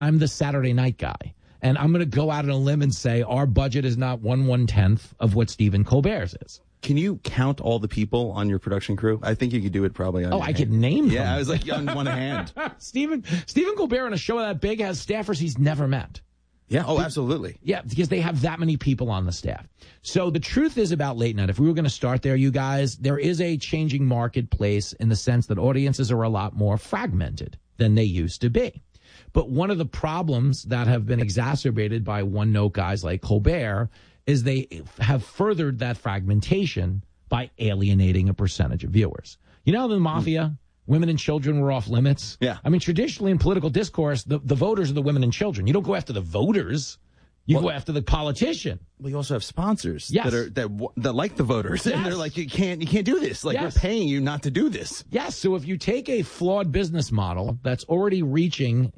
I'm the Saturday night guy. And I'm going to go out on a limb and say our budget is not 1/110th of what Stephen Colbert's is. Can you count all the people on your production crew? I think you could do it probably on your hand. Could name them. Yeah, I was like on one hand. Stephen Colbert on a show that big has staffers he's never met. Yeah, absolutely. Yeah, because they have that many people on the staff. So the truth is about late night, if we were going to start there, you guys, there is a changing marketplace in the sense that audiences are a lot more fragmented than they used to be. But one of the problems that have been exacerbated by one-note guys like Colbert is they have furthered that fragmentation by alienating a percentage of viewers. You know, the mafia, women and children were off limits. Yeah. I mean, traditionally in political discourse, the voters are the women and children. You don't go after the voters. You go after the politician. Well, you also have sponsors Yes. that like the voters, and they're like, you can't do this. Like, Yes. we're paying you not to do this. Yes. So if you take a flawed business model that's already reaching,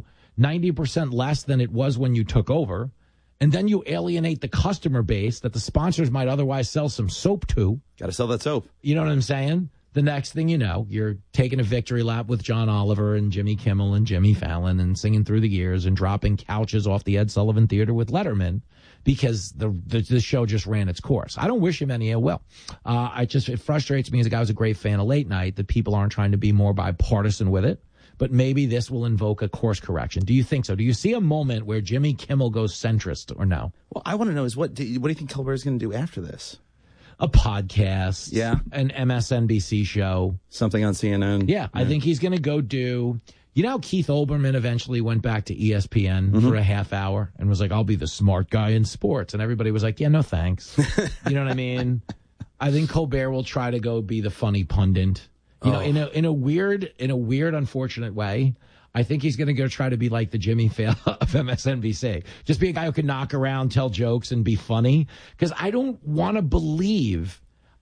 90% less than it was when you took over, and then you alienate the customer base that the sponsors might otherwise sell some soap to. Got to sell that soap. You know what I'm saying? The next thing you know, you're taking a victory lap with John Oliver and Jimmy Kimmel and Jimmy Fallon and singing through the years and dropping couches off the Ed Sullivan Theater with Letterman because the show just ran its course. I don't wish him any ill will. It frustrates me as a guy who's a great fan of late night that people aren't trying to be more bipartisan with it. But maybe this will invoke a course correction. Do you think so? Do you see a moment where Jimmy Kimmel goes centrist or no? Well, I want to know is what do you think Colbert is going to do after this? A podcast, Yeah. an MSNBC show. Something on CNN? Yeah, I think he's going to go do, how Keith Olbermann eventually went back to ESPN for a half hour and was like, I'll be the smart guy in sports. And everybody was like, yeah, no thanks. You know what I mean? I think Colbert will try to go be the funny pundit. In a weird, unfortunate way. I think he's going to go try to be like the Jimmy Fallon of MSNBC. Just be a guy who can knock around, tell jokes, and be funny. Because I don't want to believe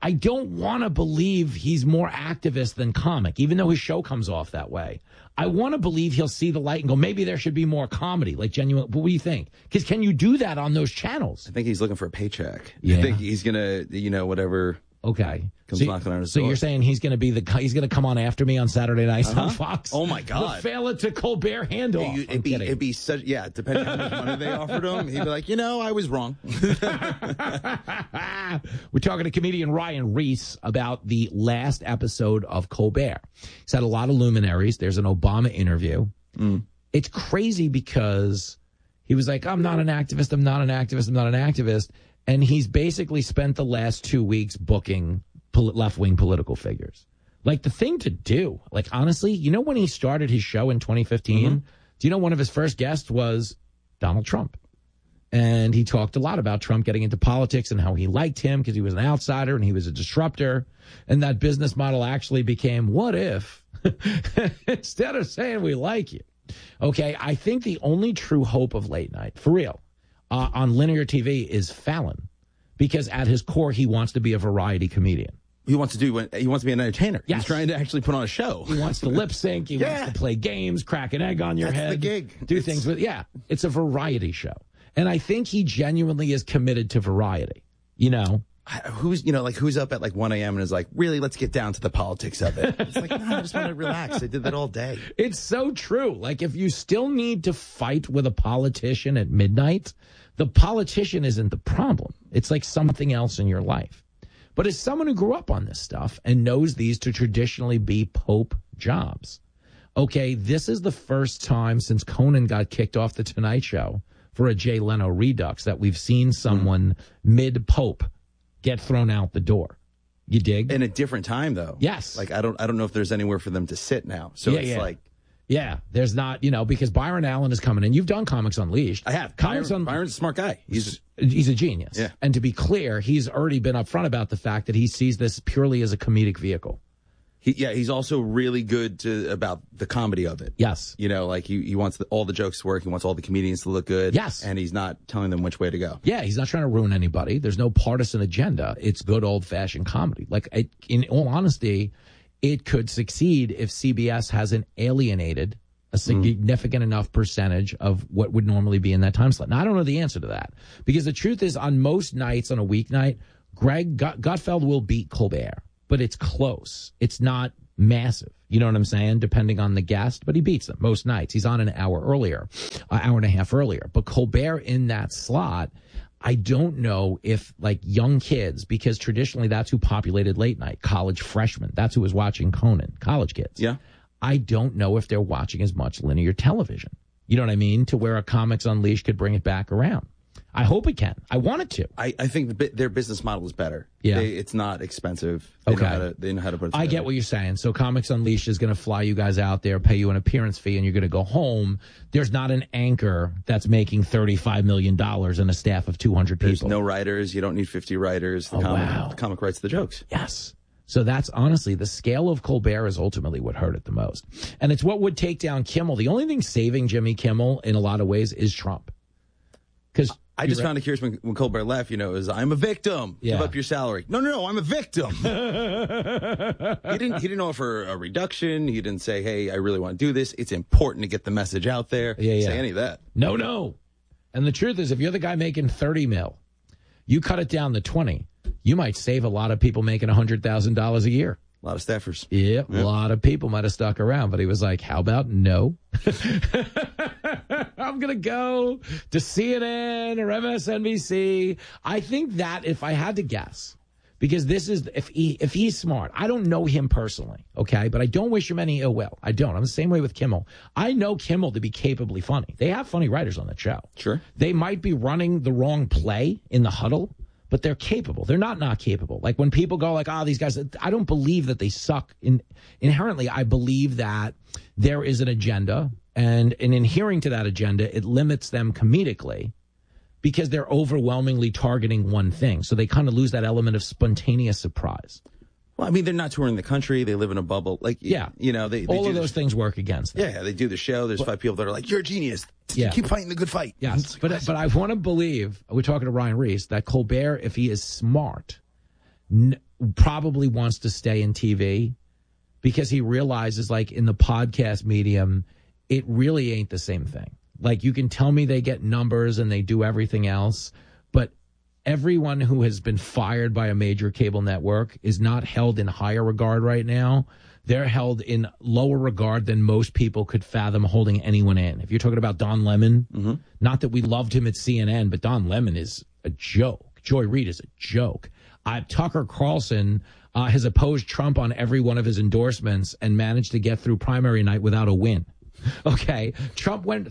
he's more activist than comic, even though his show comes off that way. I want to believe he'll see the light and go, maybe there should be more comedy, like genuine. But what do you think? Because can you do that on those channels? I think he's looking for a paycheck. Yeah. I think he's going to, whatever. Okay. Comes knocking on his door. You're saying he's going to come on after me on Saturday nights on Fox? Oh my God. The Fallon to Colbert handoff. It'd be such, depending on how much money they offered him, he'd be like, I was wrong. We're talking to comedian Ryan Reese about the last episode of Colbert. He's had a lot of luminaries. There's an Obama interview. It's crazy because he was like, I'm not an activist. And he's basically spent the last 2 weeks booking left-wing political figures. Like, the thing to do, like, honestly, when he started his show in 2015, do you know one of his first guests was Donald Trump? And he talked a lot about Trump getting into politics and how he liked him because he was an outsider and he was a disruptor. And that business model actually became, what if, instead of saying we like you? Okay, I think the only true hope of late night, for real, on linear TV is Fallon, because at his core, he wants to be a variety comedian. He wants to be an entertainer. Yes. He's trying to actually put on a show. He wants to lip sync. He wants to play games, crack an egg on your head. That's the gig. Do things with, it's a variety show. And I think he genuinely is committed to variety, Who's up at 1 a.m. and is like, really, let's get down to the politics of it. It's like, no, I just want to relax. I did that all day. It's so true. Like, if you still need to fight with a politician at midnight, the politician isn't the problem. It's like something else in your life. But as someone who grew up on this stuff and knows these to traditionally be Pope jobs, okay, this is the first time since Conan got kicked off the Tonight Show for a Jay Leno redux that we've seen someone mid-Pope get thrown out the door. You dig? In a different time, though. Yes. Like, I don't know if there's anywhere for them to sit now. So there's not, because Byron Allen is coming in. You've done Comics Unleashed. I have. Byron's a smart guy. He's a genius. Yeah. And to be clear, he's already been upfront about the fact that he sees this purely as a comedic vehicle. He's also really good about the comedy of it. Yes. He wants all the jokes to work. He wants all the comedians to look good. Yes. And he's not telling them which way to go. Yeah, he's not trying to ruin anybody. There's no partisan agenda. It's good old-fashioned comedy. In all honesty, it could succeed if CBS hasn't alienated a significant enough percentage of what would normally be in that time slot. Now, I don't know the answer to that, because the truth is, on most nights on a weeknight, Greg Gutfeld will beat Colbert, but it's close. It's not Massive. You know what I'm saying? Depending on the guest, but he beats them most nights. He's on an hour and a half earlier. But Colbert in that slot, I don't know if like young kids, because traditionally that's who populated late night, college freshmen. That's who was watching Conan, college kids. Yeah. I don't know if they're watching as much linear television. You know what I mean? To where a Comics Unleashed could bring it back around. I hope it can. I want it to. I think their business model is better. Yeah. It's not expensive. They know how to put it together. I get what you're saying. So Comics Unleashed is going to fly you guys out there, pay you an appearance fee, and you're going to go home. There's not an anchor that's making $35 million and a staff of 200 people. There's no writers. You don't need 50 writers. The comic writes the jokes. Yes. So that's honestly, the scale of Colbert is ultimately what hurt it the most. And it's what would take down Kimmel. The only thing saving Jimmy Kimmel in a lot of ways is Trump. Because I just found it curious when Colbert left, is I'm a victim. Yeah. Give up your salary. No, I'm a victim. He didn't offer a reduction. He didn't say, hey, I really want to do this. It's important to get the message out there. Say any of that. No. And the truth is, if you're the guy making 30 mil, you cut it down to 20, you might save a lot of people making $100,000 a year. A lot of staffers. Yep, a lot of people might have stuck around, but he was like, how about no? I'm going to go to CNN or MSNBC. I think that if I had to guess, because this is, if he's smart, I don't know him personally, okay? But I don't wish him any ill will. I don't. I'm the same way with Kimmel. I know Kimmel to be capably funny. They have funny writers on that show. Sure. They might be running the wrong play in the huddle, but they're capable. They're not capable. Like when people go like, these guys, I don't believe that they suck. Inherently, I believe that there is an agenda, and in adhering to that agenda, it limits them comedically because they're overwhelmingly targeting one thing. So they kind of lose that element of spontaneous surprise. Well, I mean, they're not touring the country. They live in a bubble. Like, they all of those things work against them. Yeah, they do the show. There's 5 people that are like, you're a genius. Keep fighting the good fight. Yes, but I want to believe, we're talking to Ryan Reese, that Colbert, if he is smart, probably wants to stay in TV because he realizes, like, in the podcast medium, it really ain't the same thing. Like, you can tell me they get numbers and they do everything else, but everyone who has been fired by a major cable network is not held in higher regard right now. They're held in lower regard than most people could fathom holding anyone in. If you're talking about Don Lemon, not that we loved him at CNN, but Don Lemon is a joke. Joy Reid is a joke. Tucker Carlson has opposed Trump on every one of his endorsements and managed to get through primary night without a win. Okay, Trump went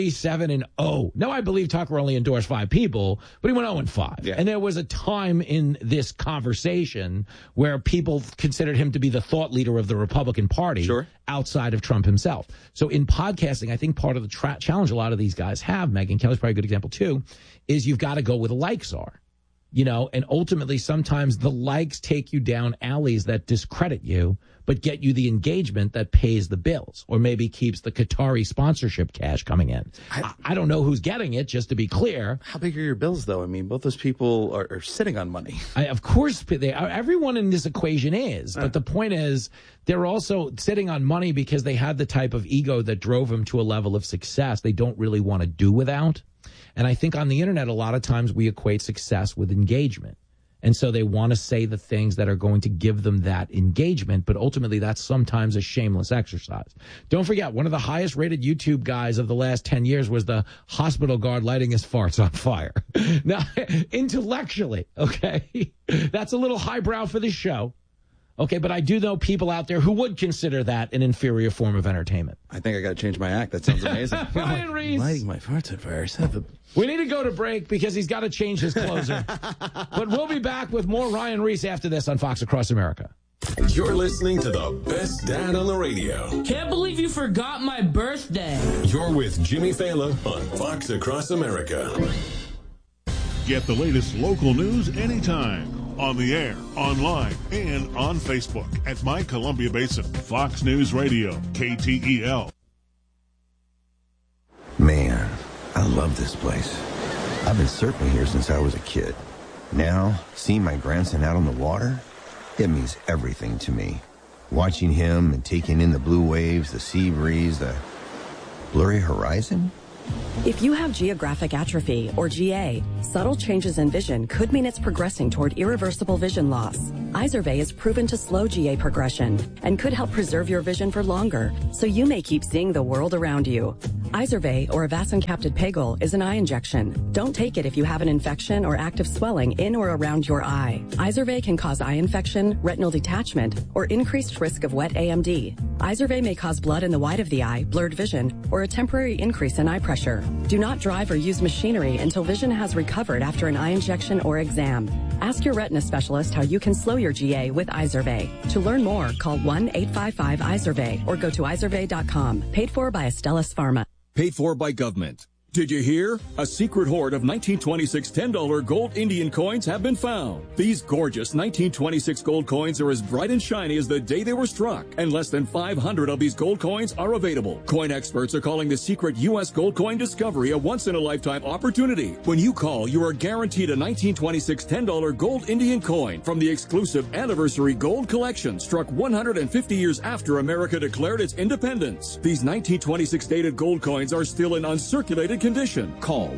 37-0. Now, I believe Tucker only endorsed 5 people, but he went 0-5. Yeah. And there was a time in this conversation where people considered him to be the thought leader of the Republican Party outside of Trump himself. So in podcasting, I think part of the challenge a lot of these guys have, Megyn Kelly's probably a good example too, is you've got to go where the likes are. And ultimately sometimes the likes take you down alleys that discredit you, but get you the engagement that pays the bills or maybe keeps the Qatari sponsorship cash coming in. I don't know who's getting it, just to be clear. How big are your bills, though? I mean, both those people are sitting on money. Of course, everyone in this equation is. But the point is, they're also sitting on money because they had the type of ego that drove them to a level of success they don't really want to do without. And I think on the internet, a lot of times we equate success with engagement. And so they want to say the things that are going to give them that engagement, but ultimately that's sometimes a shameless exercise. Don't forget, one of the highest rated YouTube guys of the last 10 years was the hospital guard lighting his farts on fire. Now, intellectually, okay, that's a little highbrow for this show. Okay, but I do know people out there who would consider that an inferior form of entertainment. I think I got to change my act. That sounds amazing. Ryan Reese. Lighting my farts on fire. We need to go to break because he's got to change his closer. But we'll be back with more Ryan Reese after this on Fox Across America. You're listening to the best dad on the radio. Can't believe you forgot my birthday. You're with Jimmy Fallon on Fox Across America. Get the latest local news anytime. On the air, online, and on Facebook at My Columbia Basin, Fox News Radio, KTEL. Man, I love this place. I've been surfing here since I was a kid. Now, seeing my grandson out on the water, it means everything to me. Watching him and taking in the blue waves, the sea breeze, the blurry horizon. If you have geographic atrophy, or GA, Subtle changes in vision could mean it's progressing toward irreversible vision loss. Izervay is proven to slow GA progression and could help preserve your vision for longer, so you may keep seeing the world around you. Izervay, or avacincaptad pegol, is an eye injection. Don't take it if you have an infection or active swelling in or around your eye. Izervay can cause eye infection, retinal detachment, or increased risk of wet AMD. Izervay may cause blood in the white of the eye, blurred vision, or a temporary increase in eye pressure. Do not drive or use machinery until vision has recovered after an eye injection or exam. Ask your retina specialist how you can slow your GA with Izervay. To learn more, call 1-855-IZERVAY or go to izervay.com. Paid for by Astellas Pharma. Paid for by government. Did you hear? A secret hoard of 1926 $10 gold Indian coins have been found. These gorgeous 1926 gold coins are as bright and shiny as the day they were struck, and less than 500 of these gold coins are available. Coin experts are calling the secret U.S. gold coin discovery a once-in-a-lifetime opportunity. When you call, you are guaranteed a 1926 $10 gold Indian coin from the exclusive Anniversary Gold Collection, struck 150 years after America declared its independence. These 1926 dated gold coins are still in uncirculated condition. Call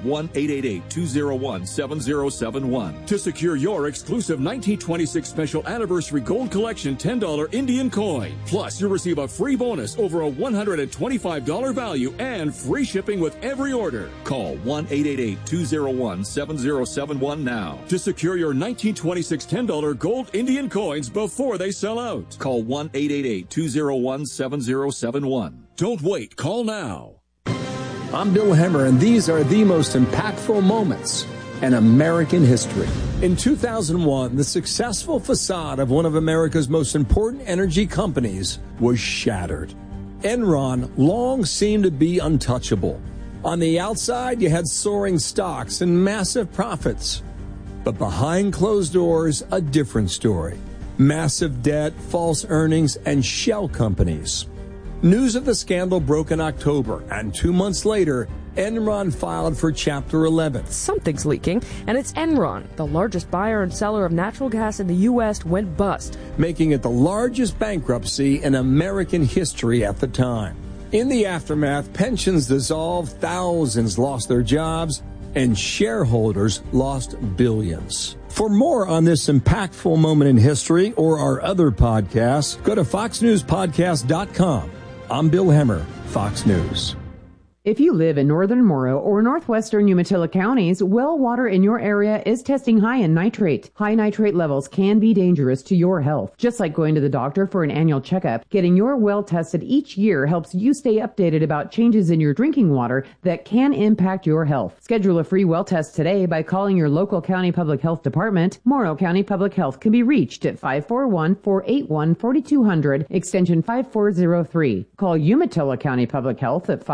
1-888-201-7071 to secure your exclusive 1926 Special Anniversary Gold Collection $10 Indian coin. Plus, you'll receive a free bonus over a $125 value and free shipping with every order. Call 1-888-201-7071 now to secure your 1926 $10 gold Indian coins before they sell out. Call 1-888-201-7071. Don't wait. Call now. I'm Bill Hemmer, and these are the most impactful moments in American history. In 2001, the successful facade of one of America's most important energy companies was shattered. Enron long seemed to be untouchable. On the outside, you had soaring stocks and massive profits. But behind closed doors, a different story. Massive debt, false earnings, and shell companies. News of the scandal broke in October, and 2 months later, Enron filed for Chapter 11. Something's leaking, and it's Enron, the largest buyer and seller of natural gas in the U.S., went bust, making it the largest bankruptcy in American history at the time. In the aftermath, pensions dissolved, thousands lost their jobs, and shareholders lost billions. For more on this impactful moment in history or our other podcasts, go to foxnewspodcast.com. I'm Bill Hemmer, Fox News. If you live in northern Morrow or northwestern Umatilla counties, well water in your area is testing high in nitrate. High nitrate levels can be dangerous to your health. Just like going to the doctor for an annual checkup, getting your well tested each year helps you stay updated about changes in your drinking water that can impact your health. Schedule a free well test today by calling your local county public health department. Morrow County Public Health can be reached at 541-481-4200, extension 5403. Call Umatilla County Public Health at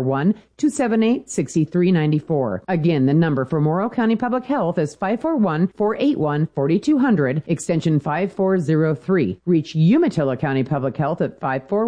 541-278-6394. Again, the number for Morrow County Public Health is 541-481-4200, extension 5403. Reach Umatilla County Public Health at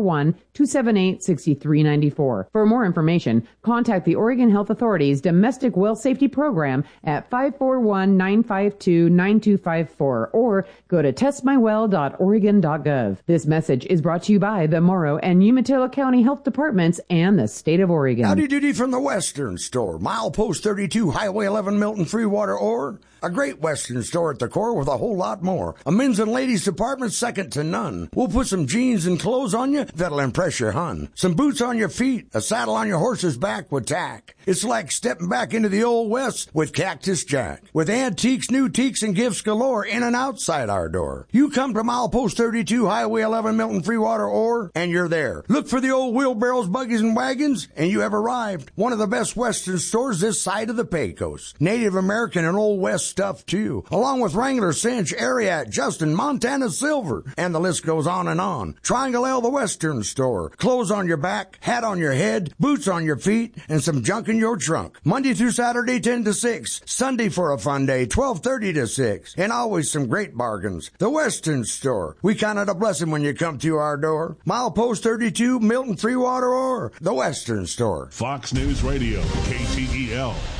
541-278-6394. For more information, contact the Oregon Health Authority's Domestic Well Safety Program at 541-952-9254 or go to testmywell.oregon.gov. This message is brought to you by the Morrow and Umatilla County Health Departments and the state of Oregon. Howdy doody from the Western Store. Milepost 32, Highway 11, Milton Freewater, Ore. A great Western store at the core with a whole lot more. A men's and ladies department second to none. We'll put some jeans and clothes on you that'll impress your hun. Some boots on your feet, a saddle on your horse's back with tack. It's like stepping back into the old West with Cactus Jack. With antiques, new teaks, and gifts galore in and outside our door. You come to Milepost 32, Highway 11, Milton Freewater, Ore, and you're there. Look for the old wheelbarrows, buggies, and wagons, and you have arrived. One of the best Western stores this side of the Pecos. Native American and Old West stuff, too. Along with Wrangler, Cinch, Ariat, Justin, Montana Silver, and the list goes on and on. Triangle L, the Western Store. Clothes on your back, hat on your head, boots on your feet, and some junk in your trunk. Monday through Saturday, 10 to 6. Sunday for a fun day, 12:30 to 6. And always some great bargains. The Western Store. We count it a blessing when you come to our door. Milepost 32, Milton Freewater, or the Western Store. Fox News Radio, KTEL.